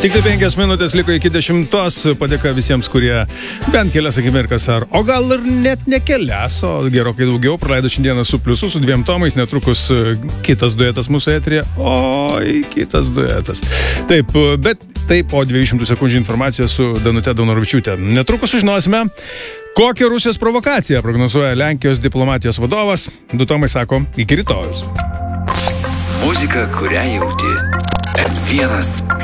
Tik tai 5 minutės liko iki 10. Padėka visiems, kurie bent kelias akimirkas o gal ir net ne kelias, o gerokai daugiau praleido šiandieną su pliusu, su 2 tomais, netrukus kitas duetas mūsų eteryje. Oi, kitas duetas. Taip, bet taip po 200 sekundžių informacija su Danute Daunoravičiūte. Netrukus sužinosime, kokią Rusijos provokaciją prognozuoja Lenkijos diplomatijos vadovas. 2 tomai sako, iki rytojus. Muzika, kurią jauti. M1